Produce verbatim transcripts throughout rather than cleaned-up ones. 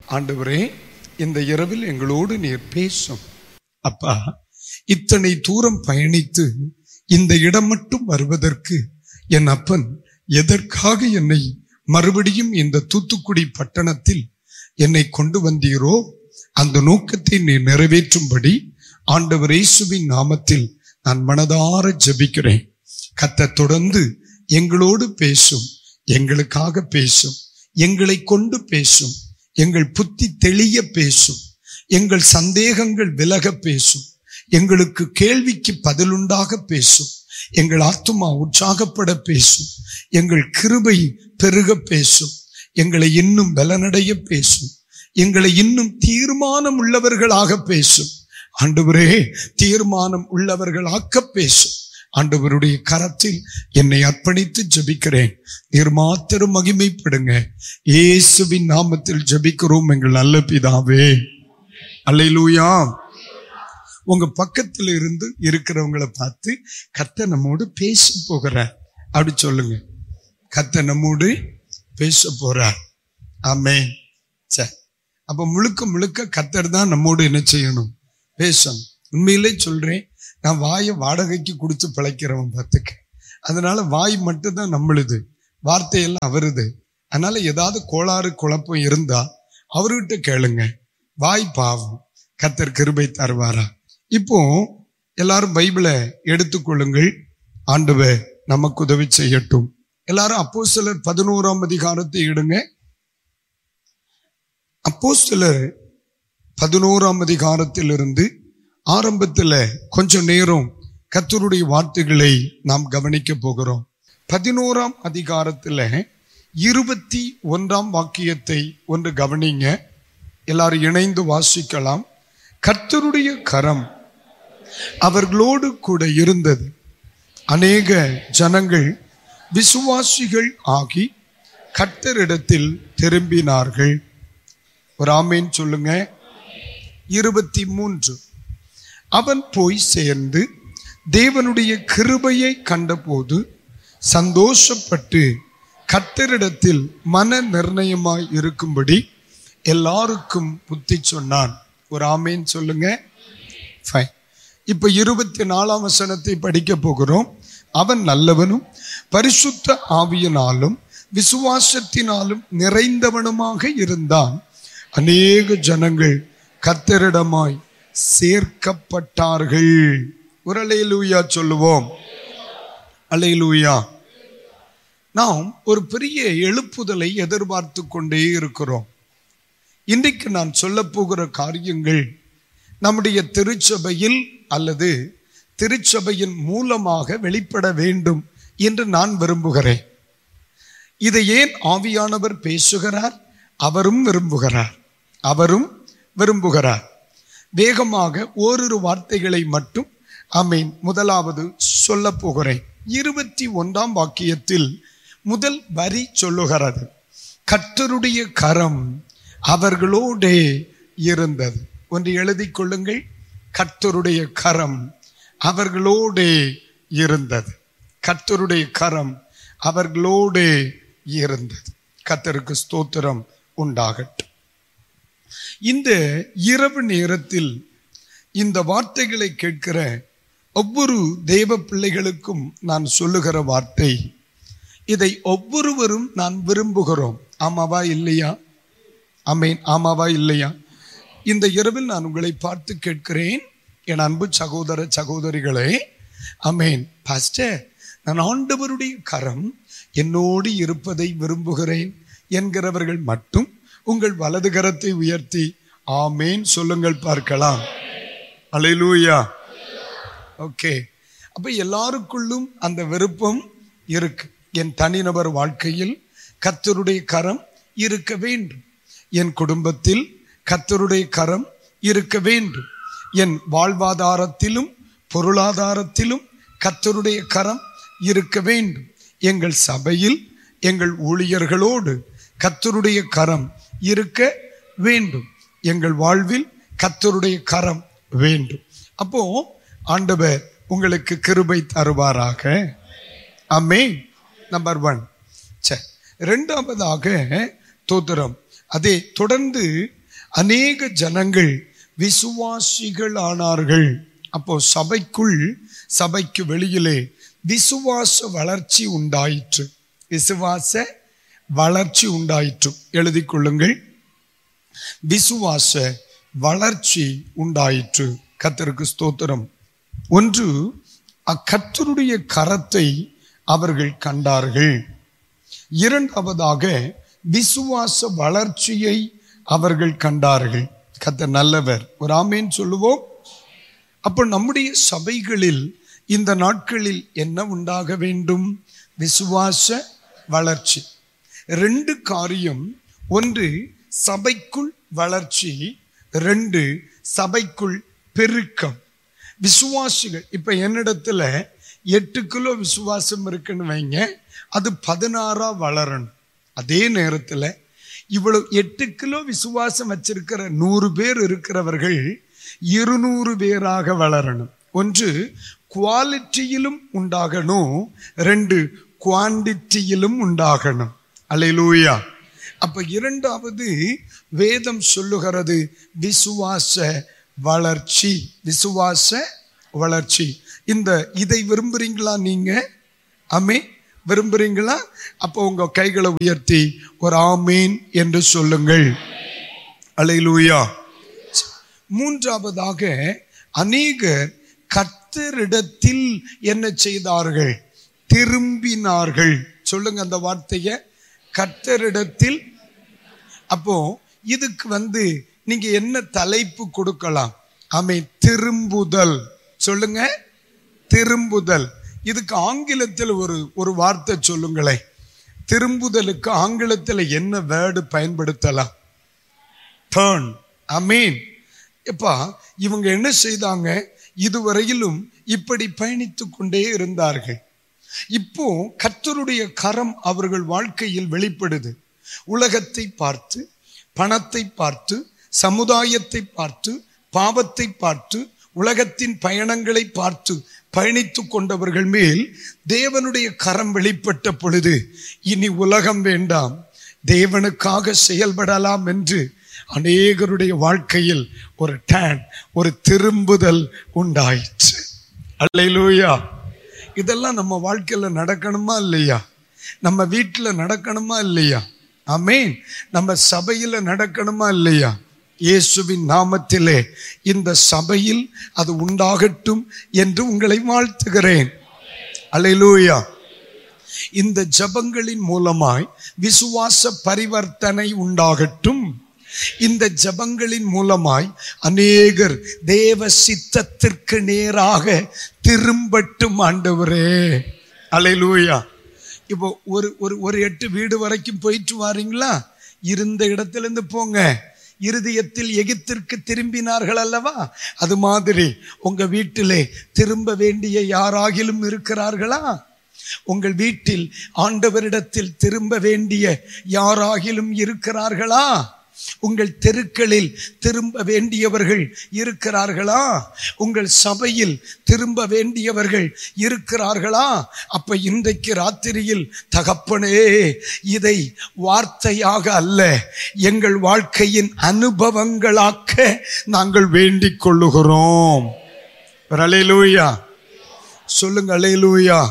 ஆண்டவரே, இந்த இரவில் எங்களோடு நீர் பேசும். அப்பா, இத்தனை தூரம் பயணித்து இந்த இடம் மட்டும் வருவதற்கு என் அப்பன் எதற்காக என்னை மறுபடியும் இந்த தூத்துக்குடி பட்டணத்தில் என்னை கொண்டு வந்தீரோ அந்த நோக்கத்தை நீ நிறைவேற்றும்படி ஆண்டவர் இயேசுவின் நாமத்தில் நான் மனதார ஜெபிக்கிறேன். கர்த்தர் தொடர்ந்து எங்களோடு பேசும், எங்களுக்காக பேசும், எங்களை கொண்டு பேசும், எங்கள் புத்தி தெளிய பேசும், எங்கள் சந்தேகங்கள் விலக பேசும், எங்களுக்கு கேள்விக்கு பதிலுண்டாக பேசும், எங்கள் ஆத்துமா உற்சாகப்பட பேசும், எங்கள் கிருபை பெருக பேசும், எங்களை இன்னும் பலனடைய பேசும், எங்களை இன்னும் தீர்மானம் உள்ளவர்களாக பேசும். ஆண்டவரே, தீர்மானம் உள்ளவர்களாக்க பேசும். ஆண்டவருடைய கரத்தில் என்னை அர்ப்பணித்து ஜெபிக்கிறேன். நீர் மாத்திரம் மகிமைப்படுங்க. இயேசுவின் நாமத்தில் ஜெபிக்கிறோம் எங்கள் நல்ல பிதாவே. அல்லேலூயா. உங்க பக்கத்துல இருந்து இருக்கிறவங்களை பார்த்து கர்த்தர் நம்மோடு பேச போகிறார் அப்படி சொல்லுங்க. கர்த்தர் நம்மோடு பேச போறார். ஆமென். சரி, அப்ப முழுக்க முழுக்க கர்த்தர் தான் நம்மோடு என்ன செய்யணும்? பேசணும். உண்மையிலே சொல்றேன், நான் வாயை வாடகைக்கு கொடுத்து பிழைக்கிறவன் பார்த்துக்க. அதனால வாய் மட்டும்தான் நம்மளுது, வார்த்தையெல்லாம் அவருது. அதனால ஏதாவது கோளாறு குழப்பம் இருந்தா அவர்கிட்ட கேளுங்க. வாய் பாவம், கர்த்தர் கிருபை தருவாரா? இப்போ எல்லாரும் பைபிளை எடுத்துக்கொள்ளுங்கள். ஆண்டவர் நமக்கு உதவி செய்யட்டும். எல்லாரும் அப்போஸ்தலர் பதினோராம் அதிகாரத்தை எடுங்க. அப்போஸ்தலர் பதினோராம் அதிகாரத்திலிருந்து ஆரம்பத்துல கொஞ்சம் நேரம் கர்த்தருடைய வார்த்தைகளை நாம் கவனிக்க போகிறோம். பதினோராம் அதிகாரத்துல இருபத்தி ஒன்றாம் வாக்கியத்தை ஒன்று கவனிங்க. எல்லாரும் இணைந்து வாசிக்கலாம். கர்த்தருடைய கரம் அவர்களோடு கூட இருந்தது. அநேக ஜனங்கள் விசுவாசிகள் ஆகி கர்த்தரிடத்தில் திரும்பினார்கள். ஒரு ஆமேன் சொல்லுங்க. இருபத்தி மூன்று, அவன் போய் சேர்ந்து தேவனுடைய கிருபையை கண்டபோது சந்தோஷப்பட்டு கர்த்தரிடத்தில் மன நிர்ணயமாய் இருக்கும்படி எல்லாருக்கும் புத்தி சொன்னான். ஒரு ஆமேன் சொல்லுங்க. ஃபைன். இப்ப இருபத்தி நாலாம் வசனத்தை படிக்க போகிறோம். அவன் நல்லவனும் பரிசுத்த ஆவியினாலும் விசுவாசத்தினாலும் நிறைந்தவனுமாக இருந்தான். அநேக ஜனங்கள் கர்த்தரிடமாய் சேர்க்கப்பட்டார்கள். ஒரு அல்லேலூயா சொல்லுவோம். அல்லேலூயா. நாம் ஒரு பெரிய எழுப்புதலை எதிர்பார்த்து கொண்டே இருக்கிறோம். இன்றைக்கு நான் சொல்ல போகிற காரியங்கள் நம்முடைய திருச்சபையில் அல்லது திருச்சபையின் மூலமாக வெளிப்பட வேண்டும் என்று நான் விரும்புகிறேன். இதை ஏன் ஆவியானவர் பேசுகிறார்? அவரும் விரும்புகிறார். அவரும் விரும்புகிறார். வேகமாக ஓரிரு வார்த்தைகளை மட்டும் ஆமென் முதலாவது சொல்ல போகிறேன். இருபத்தி ஒன்றாம் வாக்கியத்தில் முதல் வரி சொல்லுகிறது, கர்த்தருடைய கரம் அவர்களோடே இருந்தது. ஒன்று எழுதி கொள்ளுங்கள். கர்த்தருடைய கரம் அவர்களோடே இருந்தது. கர்த்தருடைய கரம் அவர்களோடே இருந்தது. கர்த்தருக்கு ஸ்தோத்திரம் உண்டாகட்டும். இந்த இரவு நேரத்தில் இந்த வார்த்தைகளை கேட்கிற ஒவ்வொரு தேவ பிள்ளைகளுக்கும் நான் சொல்லுகிற வார்த்தை, இதை ஒவ்வொருவரும் நான் விரும்புகிறோம். ஆமாவா இல்லையா? ஆமென். ஆமாவா இல்லையா? இந்த இரவில் நான் உங்களை பார்த்து கேட்கிறேன், என் அன்பு சகோதர சகோதரிகளே. ஆமென். பாஸ்டர், நான் ஆண்டவருடைய கரம் என்னோடு இருப்பதை விரும்புகிறேன் என்கிறவர்கள் மட்டும் உங்கள் வலது கரத்தை உயர்த்தி ஆமேன் சொல்லுங்கள் பார்க்கலாம். அல்லேலூயா. ஓகே. அப்ப எல்லாருக்குள்ளும் அந்த விருப்பம் இருக்கு. என் தனிநபர் வாழ்க்கையில் கர்த்தருடைய கரம் இருக்க வேண்டும். என் குடும்பத்தில் கர்த்தருடைய கரம் இருக்க வேண்டும். என் வாழ்வாதாரத்திலும் பொருளாதாரத்திலும் கர்த்தருடைய கரம் இருக்க வேண்டும். எங்கள் சபையில் எங்கள் ஊழியர்களோடு கர்த்தருடைய கரம் இருக்க வேண்டும். எங்கள் வாழ்வில் கர்த்தருடைய கரம் வேண்டும். அப்போ ஆண்டவர் உங்களுக்கு கிருபை தருவாராக. ஆமென். Number one. சரி, இரண்டாவதாக தோத்திரம். அதே தொடர்ந்து அநேக ஜனங்கள் விசுவாசிகள் ஆனார்கள். அப்போ சபைக்குள் சபைக்கு வெளியிலே விசுவாச வளர்ச்சி உண்டாயிற்று. விசுவாச வளர்ச்சி உண்டாயிற்று. எழுதி கொள்ளுங்கள், விசுவாச வளர்ச்சி உண்டாயிற்று. கர்த்தருக்கு ஸ்தோத்திரம். ஒன்று, அக்கர்த்தருடைய கரத்தை அவர்கள் கண்டார்கள். இரண்டாவதாக விசுவாச வளர்ச்சியை அவர்கள் கண்டார்கள். கர்த்தர் நல்லவர். ஒரு ஆமேன் சொல்லுவோம். அப்போ நம்முடைய சபைகளில் இந்த நாட்களில் என்ன உண்டாக வேண்டும்? விசுவாச வளர்ச்சி. ரெண்டு காரியம். ஒன்று சபைக்குள் வளர்ச்சி, ரெண்டு சபைக்குள் பெருக்கம். விசுவாசிகள் இப்ப என்னிடத்துல எட்டு கிலோ விசுவாசம் இருக்குன்னு வைங்க, அது பதினாறா வளரணும். அதே நேரத்துல இவ்வளவு எட்டு கிலோ விசுவாசம் வச்சிருக்கிற நூறு பேர் இருக்கிறவர்கள் இருநூறு பேராக வளரணும். ஒன்று குவாலிட்டியிலும் உண்டாகணும், ரெண்டு குவான்டிட்டியிலும் உண்டாகணும். அல்லேலூயா. அப்ப இரண்டாவது வேதம் சொல்லுகிறது விசுவாச வளர்ச்சி. விசுவாச வளர்ச்சி. இந்த இதை விரும்புறீங்களா? நீங்க ஆமே விரும்புறீங்களா? அப்போ உங்க கைகளை உயர்த்தி ஒரு ஆமீன் என்று சொல்லுங்கள். அல்லேலூயா. மூன்றாவதாக அநேகர் கர்த்தரிடத்தில் என்ன செய்தார்கள்? திரும்பினார்கள். சொல்லுங்க அந்த வார்த்தையை, கர்த்தரிடத்தில். அப்போ இதுக்கு வந்து நீங்க என்ன தலைப்பு கொடுக்கலாம்? ஆமே, திரும்புதல். சொல்லுங்க, திரும்புதல். இதுக்கு ஆங்கிலத்தில் ஒரு ஒரு வார்த்தை சொல்லுங்களேன். திரும்புதலுக்கு ஆங்கிலத்தில் என்ன வேர்டு பயன்படுத்தலாம்? டர்ன். ஆமீன். எப்பா இவங்க என்ன செய்தாங்க? இதுவரையிலும் இப்படி பயணித்து கொண்டே இருந்தார்கள். இப்போ கர்த்தருடைய கரம் அவர்கள் வாழ்க்கையில் வெளிப்படுது. உலகத்தை பார்த்து, பணத்தை பார்த்து, சமுதாயத்தை பார்த்து, பாவத்தை பார்த்து, உலகத்தின் பயணங்களை பார்த்து பயணித்து கொண்டவர்கள் மேல் தேவனுடைய கரம் வெளிப்பட்ட பொழுது, இனி உலகம் வேண்டாம், தேவனுக்காக செயல்படலாம் என்று அநேகருடைய வாழ்க்கையில் ஒரு டர்ன், ஒரு திரும்புதல் உண்டாயிற்று. அல்லேலூயா. இதெல்லாம் நம்ம வாழ்க்கையில நடக்கணுமா இல்லையா? நம்ம வீட்டில் நடக்கணுமா இல்லையா? ஆமென். நம்ம சபையில நடக்கணுமா இல்லையா? இயேசுவின் நாமத்திலே இந்த சபையில் அது உண்டாகட்டும் என்று உங்களை வாழ்த்துகிறேன். அல்லேலூயா. இந்த ஜபங்களின் மூலமாய் விசுவாச பரிவர்த்தனை உண்டாகட்டும். இந்த ஜபங்களின் மூலமாய் அநேகர் தேவ சித்தத்திற்கு நேராக திரும்பட்டும் ஆண்டவரே. அல்லேலூயா. இப்போ ஒரு ஒரு ஒரு எட்டு வீடு வரைக்கும் போயிட்டு வாரீங்களா? இருந்த இடத்துல இருந்து போங்க. இருதயத்தில் எகிப்திற்கு திரும்பினார்கள் அல்லவா? அது மாதிரி உங்க வீட்டிலே திரும்ப வேண்டிய யாராகிலும் இருக்கிறார்களா? உங்கள் வீட்டில் ஆண்டவரிடத்தில் திரும்ப வேண்டிய யாராகிலும் இருக்கிறார்களா? உங்கள் தெருக்களில் திரும்ப வேண்டியவர்கள் இருக்கிறார்களா? உங்கள் சபையில் திரும்ப வேண்டியவர்கள் இருக்கிறார்களா? அப்ப இன்றைக்கு ராத்திரியில் தகப்பனே, இதை வார்த்தையாக அல்ல, எங்கள் வாழ்க்கையின் அனுபவங்களாக்க நாங்கள் வேண்டிக் கொள்ளுகிறோம். அல்லேலூயா. சொல்லுங்க அல்லேலூயா.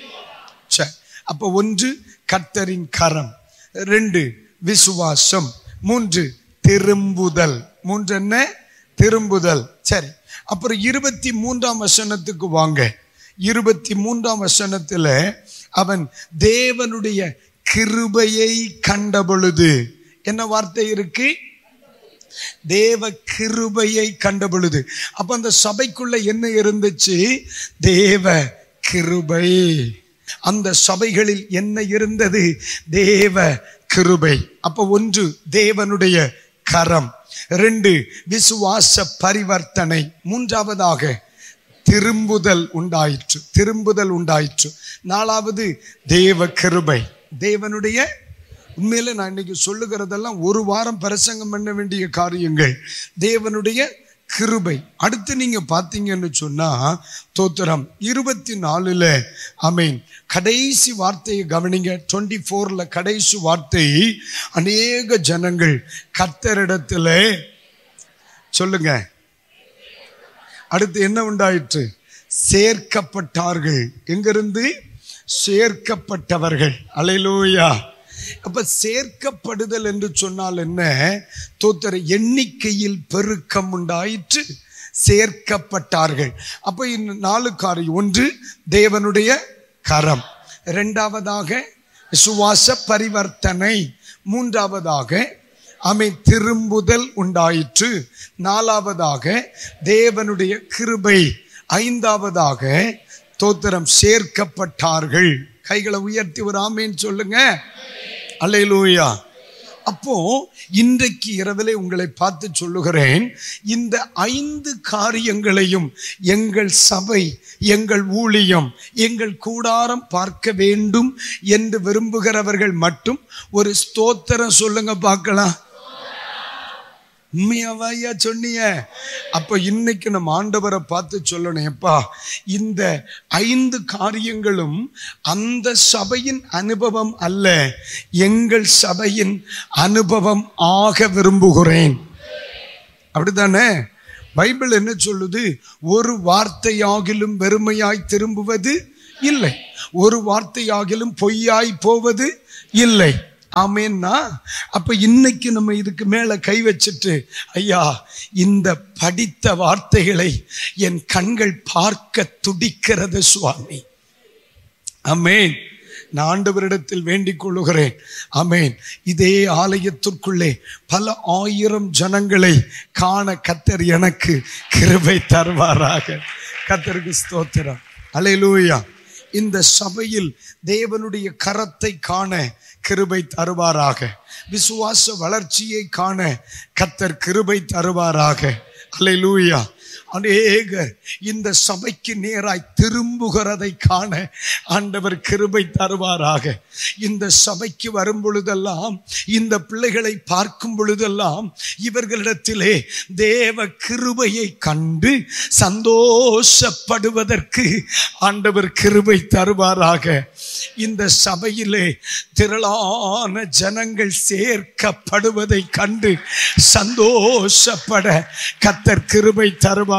அப்ப ஒன்று கர்த்தரின் கரம், ரெண்டு விசுவாசம், மூன்று திரும்புதல். மூன்று என்ன? திரும்புதல். சரி, அப்புறம் இருபத்தி மூன்றாம் வசனத்துக்கு வாங்க. இருபத்தி மூன்றாம் வசனத்துல அவன் தேவனுடைய கிருபையை கண்ட பொழுது, என்ன வார்த்தை இருக்கு? தேவ கிருபையை கண்ட பொழுது. அப்ப அந்த சபைக்குள்ள என்ன இருந்துச்சு? தேவ கிருபை. அந்த சபைகளில் என்ன இருந்தது? தேவ கிருபை. அப்ப ஒன்று தேவனுடைய கரம், ரெண்டு விசுவாச பரிவர்த்தனை, மூன்றாவதாக திரும்புதல் உண்டாயிற்று. திரும்புதல் உண்டாயிற்று. நாலாவது தேவ கிருபை. தேவனுடைய, உண்மையில நான் இன்னைக்கு சொல்லுகிறதெல்லாம் ஒரு வாரம் பிரசங்கம் பண்ண வேண்டிய காரியங்கள். தேவனுடைய கிருபை. அடுத்து நீங்க பாத்தீங்கன்னு சொன்னா தோத்திரம் இருபத்தி நாலுல ஆமென் கடைசி வார்த்தையை கவனிங்க. டுவெண்ட்டி போர்ல கடைசி வார்த்தை, அநேக ஜனங்கள் கர்த்தரிடத்துல சொல்லுங்க. அடுத்து என்ன உண்டாயிற்று? சேர்க்கப்பட்டார்கள். எங்கிருந்து? சேர்க்கப்பட்டவர்கள். அல்லேலூயா. அப்ப சேர்க்கப்படுதல் என்று சொன்னால் என்ன? தோத்திர எண்ணிக்கையில் பெருக்கம் உண்டாயிற்று, சேர்க்கப்பட்டார்கள். அப்ப இந்த நாலு காரியம். ஒன்று தேவனுடைய கரம், இரண்டாவதாக விசுவாச பரிவர்த்தனை, மூன்றாவதாக அமை திரும்புதல் உண்டாயிற்று, நாலாவதாக தேவனுடைய கிருபை, ஐந்தாவதாக தோத்திரம் சேர்க்கப்பட்டார்கள். கைகளை உயர்த்தி ஒரு ஆமேன் சொல்லுங்க. அல்லேலூயா. அப்போ இன்றைக்கு இரவிலே உங்களை பார்த்து சொல்லுகிறேன், இந்த ஐந்து காரியங்களையும் எங்கள் சபை, எங்கள் ஊழியம், எங்கள் கூடாரம் பார்க்க வேண்டும் என்று விரும்புகிறவர்கள் மட்டும் ஒரு ஸ்தோத்திரம் சொல்லுங்க பார்க்கலாம். உண்மையாவையா சொன்னீங்க? அப்ப இன்னைக்கு நம்ம ஆண்டவரை பார்த்து சொல்லணும், எப்பா இந்த ஐந்து காரியங்களும் அந்த சபையின் அனுபவம் அல்ல, எங்கள் சபையின் அனுபவம் ஆக விரும்புகிறேன். அப்படித்தானே? பைபிள் என்ன சொல்லுது? ஒரு வார்த்தையாகிலும் வெறுமையாய் திரும்புவது இல்லை, ஒரு வார்த்தையாகிலும் பொய்யாய் போவது இல்லை. ஆமேன்னா அப்ப இன்னைக்கு நம்ம இதுக்கு மேல கை வச்சுட்டு, ஐயா இந்த படித்த வார்த்தைகளை என் கண்கள் பார்க்க துடிக்கிறது சுவாமி. ஆமேன். நான் ஆண்டவரிடத்தில் வேண்டிக் கொள்ளுகிறேன். ஆமேன். இதே ஆலயத்திற்குள்ளே பல ஆயிரம் ஜனங்களை காண கர்த்தர் எனக்கு கிருபை தருவாராக. கர்த்தருக்கு ஸ்தோத்திரம். அல்லேலூயா. இந்த சபையில் தேவனுடைய கரத்தை காண கிருபை தருவாராக. விசுவாச வளர்ச்சியை காண கர்த்தர் கிருபை தருவாராக. அல்லேலூயா. அநேகர் இந்த சபைக்கு நேராய் திரும்புகிறதை காண ஆண்டவர் கிருபை தருவாராக. இந்த சபைக்கு வரும் பொழுதெல்லாம், இந்த பிள்ளைகளை பார்க்கும் பொழுதெல்லாம் இவர்களிடத்திலே தேவ கிருபையை கண்டு சந்தோஷப்படுவதற்கு ஆண்டவர் கிருபை தருவாராக. இந்த சபையிலே திரளான ஜனங்கள் சேர்க்கப்படுவதை கண்டு சந்தோஷப்பட கர்த்தர் கிருபை தருவாராக.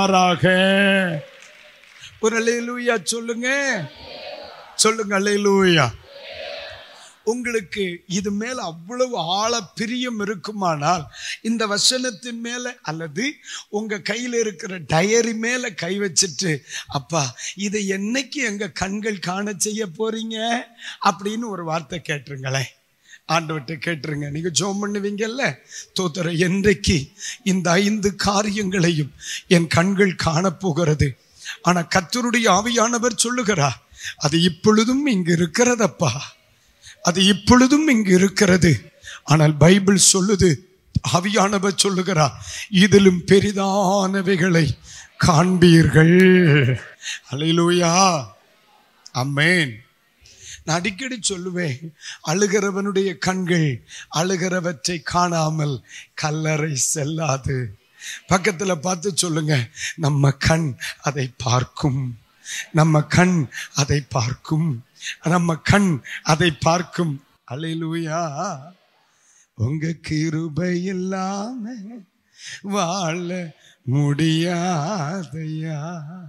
ஒரு அல்லேலூயா சொல்லுங்க. சொல்லுங்க அல்லேலூயா. உங்களுக்கு இது மேல அவ்வளவு ஆழ பிரியம் இருக்குமானால் இந்த வசனத்தின் மேல அல்லது உங்க கையில இருக்கிற டயரி மேல கை வச்சுட்டு, அப்பா இதை என்னைக்கு எங்க கண்கள் காண செய்ய போறீங்க அப்படின்னு ஒரு வார்த்தை கேட்டுருங்களேன். ஆண்டவர்கிட்ட கேட்டுருங்க. நீங்க ஜெபம் பண்ணுவீங்கல்ல, தோத்திர என்றைக்கு இந்த ஐந்து காரியங்களையும் என் கண்கள் காணப்போகிறது. ஆனா கர்த்தருடைய ஆவியானவர் சொல்லுகிறார், அது இப்பொழுதும் இங்கு இருக்கிறதப்பா, அது இப்பொழுதும் இங்கு இருக்கிறது. ஆனால் பைபிள் சொல்லுது, ஆவியானவர் சொல்லுகிறார், இதிலும் பெரிதானவைகளை காண்பீர்கள். அல்லேலூயா. ஆமென். நான் அடிக்கடி சொல்லுவேன், அழுகிறவனுடைய கண்கள் அழுகிறவற்றை காணாமல் கல்லறை செல்லாது. பக்கத்துல பார்த்து சொல்லுங்க, நம்ம கண் அதை பார்க்கும், நம்ம கண் அதை பார்க்கும், நம்ம கண் அதை பார்க்கும். அல்லேலூயா. உங்க கிருபை இல்லாம வாழ முடியாதையா.